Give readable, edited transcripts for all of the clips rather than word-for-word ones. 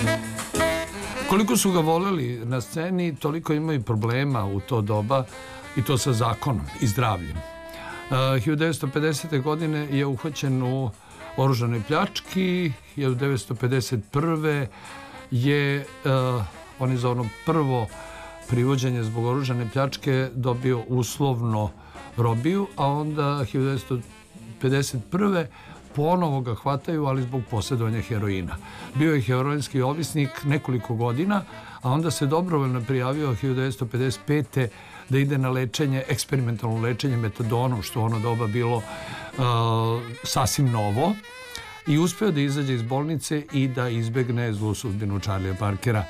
Koliko su ga voleli na sceni, toliko imaju problema u to doba i to sa zakonom i zdravljem. 1950. godine je uhvaćen u oružanoj pljački, 1951. je on je za ono prvo privođenje zbog oružane pljačke dobio uslovno robiju, a onda 1951. ponovo ga hvataju, ali zbog posjedovanja heroina. Bio je heroinski ovisnik nekoliko godina, a onda se dobrovoljno prijavio 1955. da ide na lečenje, eksperimentalno lečenje metadonom, što ono doba bilo sasvim novo, i uspeo da izađe iz bolnice i da izbegne zlu sudbinu Charlie'a Parkera.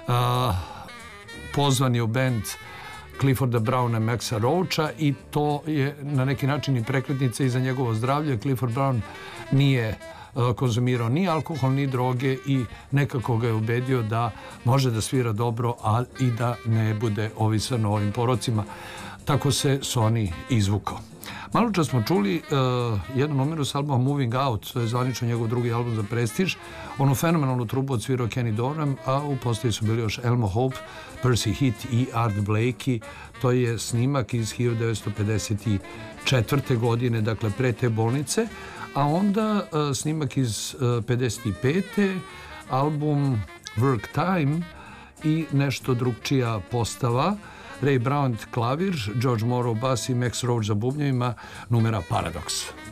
Pozvan je u bend Clifforda Browna i Maxa Roacha i to je na neki način i prekretnica i za njegovo zdravlje. Clifford Brown nije konzumirao ni alkohol, ni droge i nekako ga je ubedio da može da svira dobro, a i da ne bude ovisan o ovim porocima. Tako se Sonny izvukao. Malo čas smo čuli jednu numeru s albuma Moving Out, to je zvanično njegov drugi album za prestiž. Onu fenomenalnu trubu odsvirao Kenny Dorham, a u postavi su bili još Elmo Hope, Percy Heath i Art Blakey. To je snimak iz 1954. godine, dakle pre te bolnice, a onda snimak iz 55. album Work Time i nešto drugčija postava. Ray Brown klavir, George Morrow bas i Max Roach za bubnjevima, numera Paradox.